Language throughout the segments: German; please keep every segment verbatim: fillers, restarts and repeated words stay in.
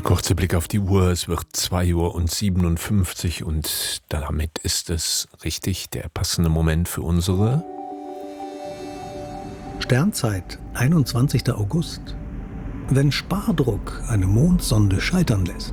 kurzer Blick auf die Uhr. Es wird zwei Uhr siebenundfünfzig und damit ist es richtig der passende Moment für unsere Sternzeit, einundzwanzigster August. Wenn Spardruck eine Mondsonde scheitern lässt.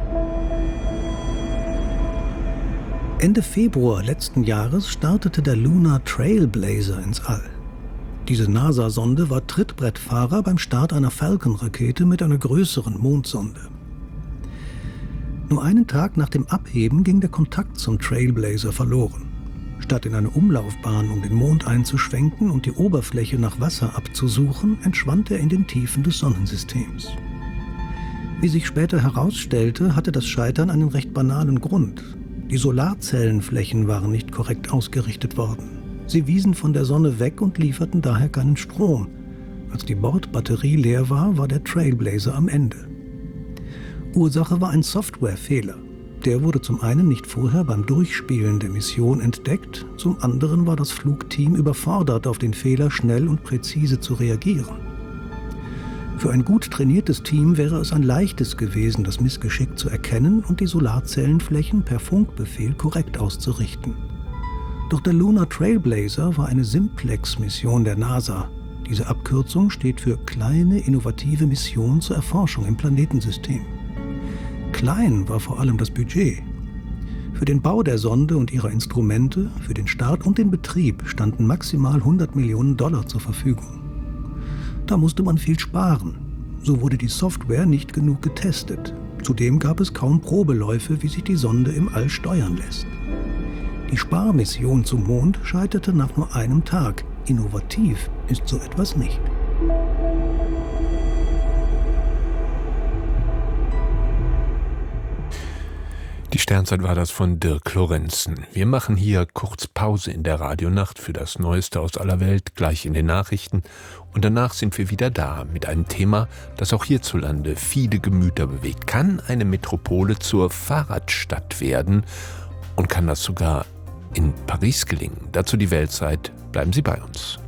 Ende Februar letzten Jahres startete der Lunar Trailblazer ins All. Diese NASA-Sonde war Trittbrettfahrer beim Start einer Falcon-Rakete mit einer größeren Mondsonde. Nur einen Tag nach dem Abheben ging der Kontakt zum Trailblazer verloren. Statt in eine Umlaufbahn um den Mond einzuschwenken und die Oberfläche nach Wasser abzusuchen, entschwand er in den Tiefen des Sonnensystems. Wie sich später herausstellte, hatte das Scheitern einen recht banalen Grund. Die Solarzellenflächen waren nicht korrekt ausgerichtet worden. Sie wiesen von der Sonne weg und lieferten daher keinen Strom. Als die Bordbatterie leer war, war der Trailblazer am Ende. Ursache war ein Softwarefehler. Der wurde zum einen nicht vorher beim Durchspielen der Mission entdeckt, zum anderen war das Flugteam überfordert, auf den Fehler schnell und präzise zu reagieren. Für ein gut trainiertes Team wäre es ein leichtes gewesen, das Missgeschick zu erkennen und die Solarzellenflächen per Funkbefehl korrekt auszurichten. Doch der Lunar Trailblazer war eine Simplex-Mission der NASA. Diese Abkürzung steht für Kleine Innovative Mission zur Erforschung im Planetensystem. Klein war vor allem das Budget. Für den Bau der Sonde und ihrer Instrumente, für den Start und den Betrieb standen maximal hundert Millionen Dollar zur Verfügung. Da musste man viel sparen. So wurde die Software nicht genug getestet. Zudem gab es kaum Probeläufe, wie sich die Sonde im All steuern lässt. Die Sparmission zum Mond scheiterte nach nur einem Tag. Innovativ ist so etwas nicht. Die Sternzeit war das von Dirk Lorenzen. Wir machen hier kurz Pause in der Radionacht für das Neueste aus aller Welt, gleich in den Nachrichten. Und danach sind wir wieder da mit einem Thema, das auch hierzulande viele Gemüter bewegt. Kann eine Metropole zur Fahrradstadt werden? Und kann das sogar in Paris gelingen? Dazu die Weltzeit. Bleiben Sie bei uns.